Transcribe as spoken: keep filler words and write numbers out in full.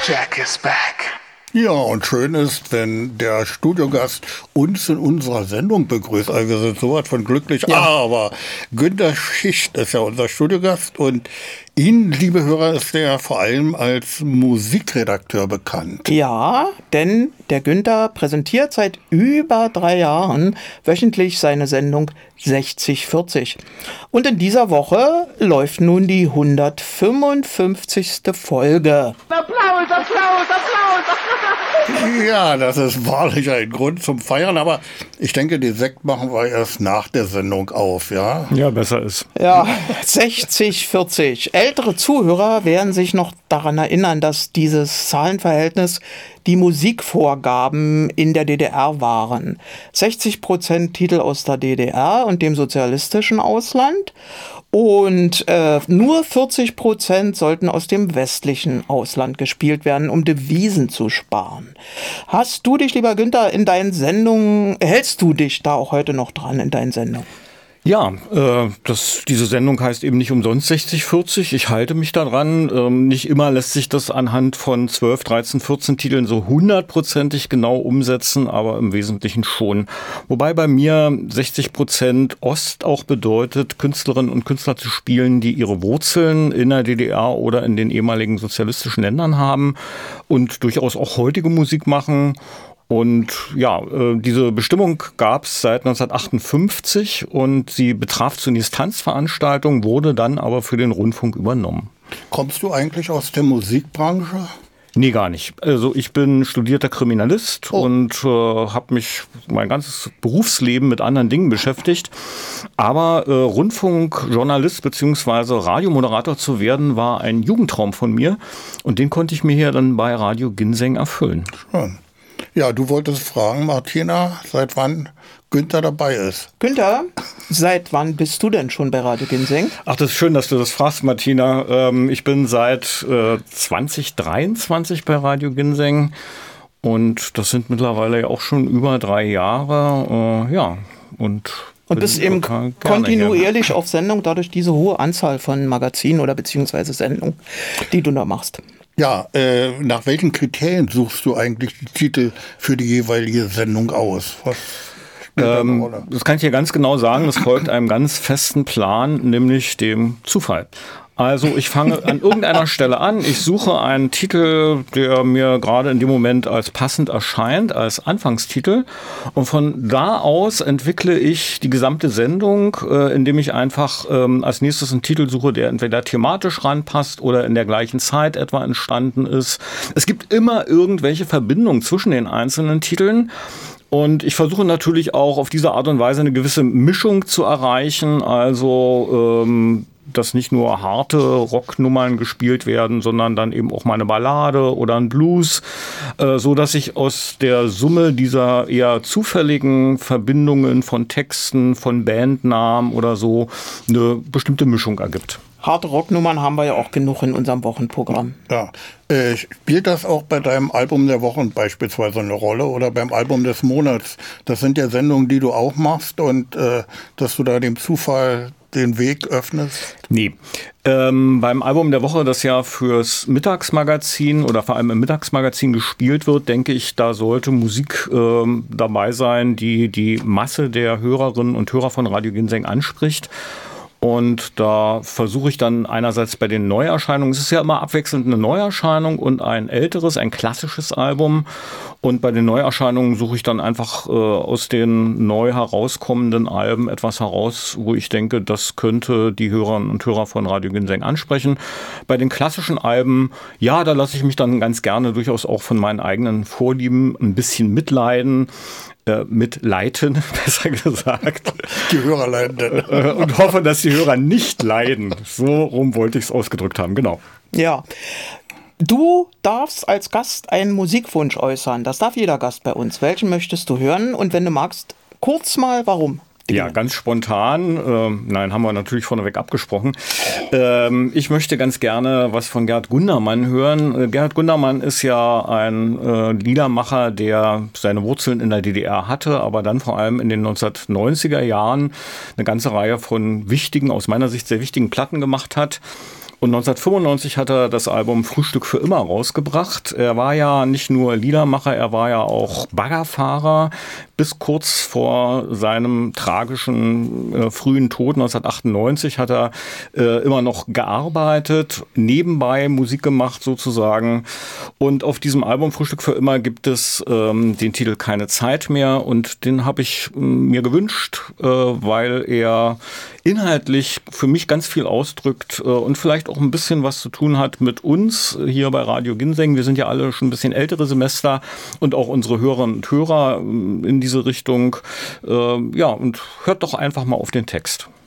Jack is back. Ja, und schön ist, wenn der Studiogast uns in unserer Sendung begrüßt. Also wir sind sowas von glücklich. Ja. Aber Günter Schicht ist ja unser Studiogast und Ihnen, liebe Hörer, ist er vor allem als Musikredakteur bekannt. Ja, denn der Günter präsentiert seit über drei Jahren wöchentlich seine Sendung sechzig vierzig. Und in dieser Woche läuft nun die hundertfünfundfünfzigste Folge. Applaus, Applaus, Applaus! Ja, das ist wahrlich ein Grund zum Feiern, aber ich denke, die Sekt machen wir erst nach der Sendung auf, ja? Ja, besser ist. Ja, sechzig vierzig. Ältere Zuhörer werden sich noch daran erinnern, dass dieses Zahlenverhältnis die Musikvorgaben in der D D R waren. sechzig Prozent Titel aus der D D R und dem sozialistischen Ausland und äh, nur vierzig Prozent sollten aus dem westlichen Ausland gespielt werden, um Devisen zu sparen. Hast du dich, lieber Günther, in deinen Sendungen, hältst du dich da auch heute noch dran in deinen Sendungen? Ja, äh, das, diese Sendung heißt eben nicht umsonst sechzig vierzig. Ich halte mich daran. Ähm, nicht immer lässt sich das anhand von zwölf, dreizehn, vierzehn Titeln so hundertprozentig genau umsetzen, aber im Wesentlichen schon. Wobei bei mir sechzig Prozent Ost auch bedeutet, Künstlerinnen und Künstler zu spielen, die ihre Wurzeln in der D D R oder in den ehemaligen sozialistischen Ländern haben und durchaus auch heutige Musik machen. Und ja, äh, diese Bestimmung gab es seit neunzehnhundertachtundfünfzig und sie betraf zunächst Tanzveranstaltungen, wurde dann aber für den Rundfunk übernommen. Kommst du eigentlich aus der Musikbranche? Nee, gar nicht. Also ich bin studierter Kriminalist oh. und äh, habe mich mein ganzes Berufsleben mit anderen Dingen beschäftigt. Aber äh, Rundfunkjournalist bzw. Radiomoderator zu werden, war ein Jugendtraum von mir. Und den konnte ich mir hier dann bei Radio Ginseng erfüllen. Schön. Ja, du wolltest fragen, Martina, seit wann Günther dabei ist. Günther, seit wann bist du denn schon bei Radio Ginseng? Ach, das ist schön, dass du das fragst, Martina. Ähm, ich bin seit äh, zwanzig dreiundzwanzig bei Radio Ginseng und das sind mittlerweile ja auch schon über drei Jahre. Äh, ja, und... Und bist eben kontinuierlich hier auf Sendung, dadurch diese hohe Anzahl von Magazinen oder beziehungsweise Sendungen, die du da machst. Ja, äh, nach welchen Kriterien suchst du eigentlich die Titel für die jeweilige Sendung aus? Was ähm, das kann ich dir ganz genau sagen, das folgt einem ganz festen Plan, nämlich dem Zufall. Also ich fange an irgendeiner Stelle an, ich suche einen Titel, der mir gerade in dem Moment als passend erscheint, als Anfangstitel und von da aus entwickle ich die gesamte Sendung, äh, indem ich einfach ähm, als nächstes einen Titel suche, der entweder thematisch ranpasst oder in der gleichen Zeit etwa entstanden ist. Es gibt immer irgendwelche Verbindungen zwischen den einzelnen Titeln. Und ich versuche natürlich auch auf diese Art und Weise eine gewisse Mischung zu erreichen, also ähm, dass nicht nur harte Rocknummern gespielt werden, sondern dann eben auch mal eine Ballade oder ein Blues, äh, so dass sich aus der Summe dieser eher zufälligen Verbindungen von Texten, von Bandnamen oder so eine bestimmte Mischung ergibt. Harte Rocknummern haben wir ja auch genug in unserem Wochenprogramm. Ja, äh, spielt das auch bei deinem Album der Woche beispielsweise eine Rolle oder beim Album des Monats? Das sind ja Sendungen, die du auch machst und äh, dass du da dem Zufall den Weg öffnest? Nee. Ähm, beim Album der Woche, das ja fürs Mittagsmagazin oder vor allem im Mittagsmagazin gespielt wird, denke ich, da sollte Musik ähm, dabei sein, die die Masse der Hörerinnen und Hörer von Radio Ginseng anspricht. Und da versuche ich dann einerseits bei den Neuerscheinungen, es ist ja immer abwechselnd eine Neuerscheinung und ein älteres, ein klassisches Album. Und bei den Neuerscheinungen suche ich dann einfach äh, aus den neu herauskommenden Alben etwas heraus, wo ich denke, das könnte die Hörerinnen und Hörer von Radio Ginseng ansprechen. Bei den klassischen Alben, ja, da lasse ich mich dann ganz gerne durchaus auch von meinen eigenen Vorlieben ein bisschen mitleiden. Äh, mitleiten, besser gesagt. Die Hörer leiden dann. Und hoffe, dass die Hörer nicht leiden. So rum wollte ich es ausgedrückt haben, genau. Ja. Du darfst als Gast einen Musikwunsch äußern. Das darf jeder Gast bei uns. Welchen möchtest du hören? Und wenn du magst, kurz mal, warum? Ja, ganz spontan. Ähm, nein, haben wir natürlich vorneweg abgesprochen. Ähm, ich möchte ganz gerne was von Gerd Gundermann hören. Äh, Gerd Gundermann ist ja ein äh, Liedermacher, der seine Wurzeln in der D D R hatte, aber dann vor allem in den neunzehnhundertneunziger Jahren eine ganze Reihe von wichtigen, aus meiner Sicht sehr wichtigen Platten gemacht hat. Und neunzehnhundertfünfundneunzig hat er das Album Frühstück für immer rausgebracht. Er war ja nicht nur Liedermacher, er war ja auch Baggerfahrer. Bis kurz vor seinem tragischen äh, frühen Tod neunzehnhundertachtundneunzig hat er äh, immer noch gearbeitet, nebenbei Musik gemacht sozusagen. Und auf diesem Album Frühstück für immer gibt es ähm, den Titel Keine Zeit mehr. Und den habe ich äh, mir gewünscht, äh, weil er inhaltlich für mich ganz viel ausdrückt äh, und vielleicht auch ein bisschen was zu tun hat mit uns hier bei Radio Ginseng. Wir sind ja alle schon ein bisschen ältere Semester und auch unsere Hörerinnen und Hörer in diese Richtung. Äh, ja, und hört doch einfach mal auf den Text.